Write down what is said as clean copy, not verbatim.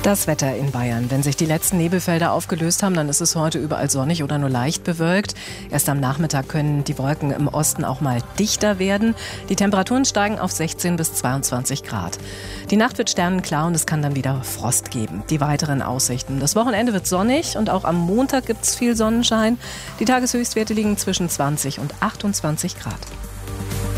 Das Wetter in Bayern. Wenn sich die letzten Nebelfelder aufgelöst haben, dann ist es heute überall sonnig oder nur leicht bewölkt. Erst am Nachmittag können die Wolken im Osten auch mal dichter werden. Die Temperaturen steigen auf 16 bis 22 Grad. Die Nacht wird sternenklar und es kann dann wieder Frost geben. Die weiteren Aussichten. Das Wochenende wird sonnig und auch am Montag gibt es viel Sonnenschein. Die Tageshöchstwerte liegen zwischen 20 und 28 Grad.